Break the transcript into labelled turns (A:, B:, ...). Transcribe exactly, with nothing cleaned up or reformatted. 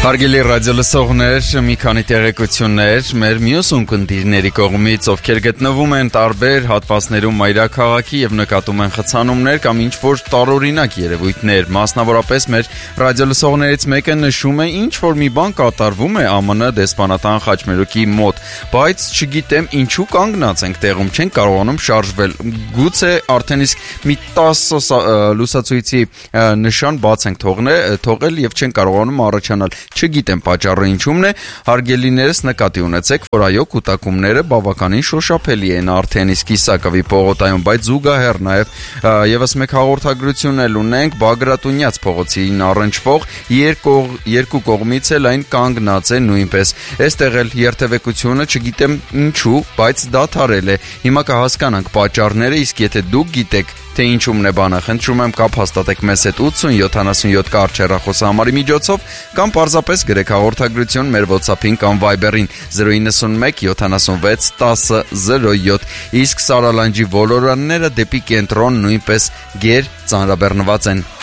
A: Հարգելի ռադիոլսողներ, մի քանի տեղեկություններ մեր մյուս ունկնդիրների կողմից, ովքեր գտնվում են տարբեր հատվածներում մայրաքաղաքի եւ նկատում են խցանումներ կամ ինչ-որ տարօրինակ երևույթներ, մասնավորապես մեր ռադիոլսողներից մեկը նշում է ինչ-որ մի բան կատարվում է ԱՄՆ դեսպանատան խաչմերուկի մոտ, բայց չգիտեմ ինչու կանգնած ենք տեղում, չենք կարողանում շարժվել, գուցե արդեն իսկ մի տասը լուսացույցի նշան բաց ենք թողել եւ չենք կարողանում առաջանալ Չգիտեմ պատճառը ինչումն է, հարգելիներս նկատի ունեցեք, որ այո կուտակումները բավականին շոշափելի են արդեն իսկ Իսակովի պողոտայում, բայց զուգահեռ նաև եւս մեկ հաղորդագրություն էլ ունենք Բագրատունյաց փողոցին առնչվող երկու, երկու կողմից էլ այն կանգնած է նույնպես։ Այստեղ էլ երթևեկությունը չգիտեմ ինչու, բայց դադարել է։ Հիմա կհասկանանք պատճառները, իսկ եթե դուք գիտեք թե ինչումն է բանը, խնդրում եմ կապ հաստատեք մեզ հետ ութսուն յոթանասունյոթ կարճ հեռախոսահամարի միջոցով կամ պարզապես գրեք հաղորդագրություն մեր WhatsApp-ին կամ Viber-ին զրո իննսունմեկ յոթանասունվեց տասը զրո յոթ, իսկ Սարալանջի ոլորանները դեպի կենտրոն նույնպես գեր ծանրաբեռնված են։